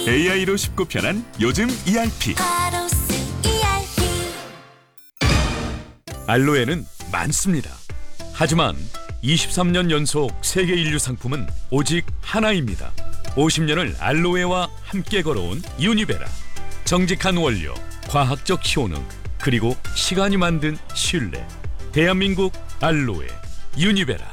AI로 쉽고 편한 요즘 ERP. 알로에는 많습니다. 하지만 23년 연속 세계 인류 상품은 오직 하나입니다. 50년을 알로에와 함께 걸어온 유니베라. 정직한 원료, 과학적 효능, 그리고 시간이 만든 신뢰. 대한민국 알로에 유니베라.